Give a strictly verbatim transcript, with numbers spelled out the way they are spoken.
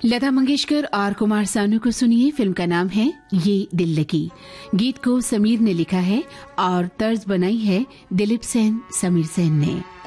लता मंगेशकर और कुमार सानू को सुनिए। फिल्म का नाम है ये दिल लगी। गीत को समीर ने लिखा है और तर्ज बनाई है दिलीप सेन समीर सेन ने।